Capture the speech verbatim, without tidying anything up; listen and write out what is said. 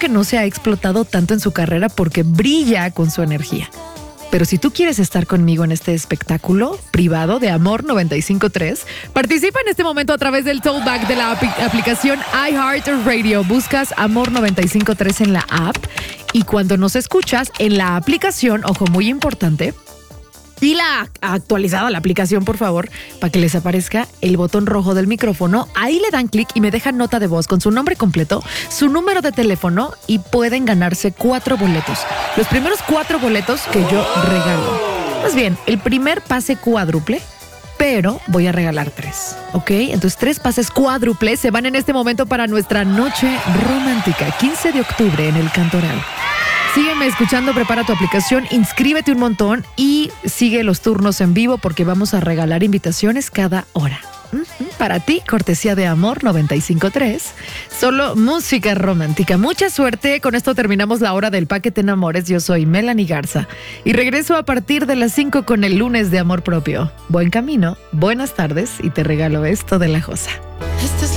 que no se ha explotado tanto en su carrera porque brilla con su energía. Pero si tú quieres estar conmigo en este espectáculo privado de Amor noventa y cinco punto tres, participa en este momento a través del tollback de la apl- aplicación iHeartRadio. Buscas Amor noventa y cinco punto tres en la app y cuando nos escuchas en la aplicación, ojo, muy importante, y la actualizada la aplicación, por favor, para que les aparezca el botón rojo del micrófono. Ahí le dan clic y me dejan nota de voz con su nombre completo, su número de teléfono y pueden ganarse cuatro boletos. Los primeros cuatro boletos que yo regalo. Pues bien, el primer pase cuádruple, pero voy a regalar tres, ¿ok? Entonces tres pases cuádruples se van en este momento para nuestra noche romántica, quince de octubre en el Cantoral. Sígueme escuchando, prepara tu aplicación, inscríbete un montón y sigue los turnos en vivo porque vamos a regalar invitaciones cada hora. Uh-huh. Para ti, cortesía de Amor noventa y cinco punto tres, solo música romántica. Mucha suerte, con esto terminamos la hora del Paquete Enamores. Yo soy Melanie Garza y regreso a partir de las cinco con el lunes de Amor Propio. Buen camino, buenas tardes y te regalo esto de La Josa. Esta es